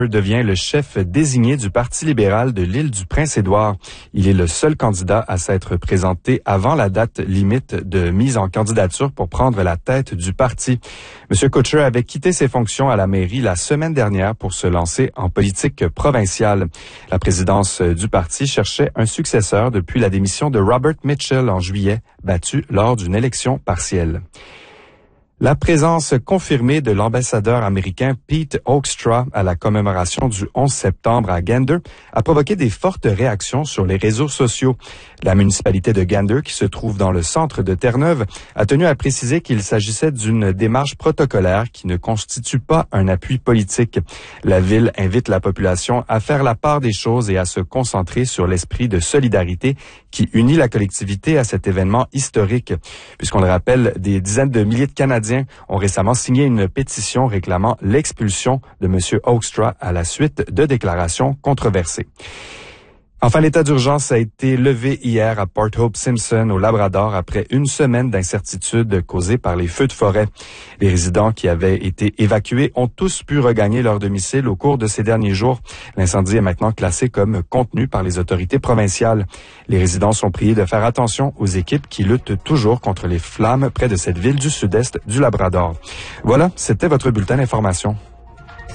devient le chef désigné du Parti libéral de l'île du Prince-Édouard. Il est le seul candidat à s'être présenté avant la date limite de mise en candidature pour prendre la tête du parti. M. Kutcher avait quitté ses fonctions à la mairie la semaine dernière pour se lancer en politique provinciale. La présidence du parti cherchait un successeur depuis la démission de Robert Mitchell en juillet, battu lors d'une élection partielle. La présence confirmée de l'ambassadeur américain Pete Hoekstra à la commémoration du 11 septembre à Gander a provoqué des fortes réactions sur les réseaux sociaux. La municipalité de Gander, qui se trouve dans le centre de Terre-Neuve, a tenu à préciser qu'il s'agissait d'une démarche protocolaire qui ne constitue pas un appui politique. La ville invite la population à faire la part des choses et à se concentrer sur l'esprit de solidarité qui unit la collectivité à cet événement historique. Puisqu'on le rappelle, des dizaines de milliers de Canadiens ont récemment signé une pétition réclamant l'expulsion de M. Hoekstra à la suite de déclarations controversées. Enfin, l'état d'urgence a été levé hier à Port Hope Simpson, au Labrador, après une semaine d'incertitude causée par les feux de forêt. Les résidents qui avaient été évacués ont tous pu regagner leur domicile au cours de ces derniers jours. L'incendie est maintenant classé comme contenu par les autorités provinciales. Les résidents sont priés de faire attention aux équipes qui luttent toujours contre les flammes près de cette ville du sud-est du Labrador. Voilà, c'était votre bulletin d'information.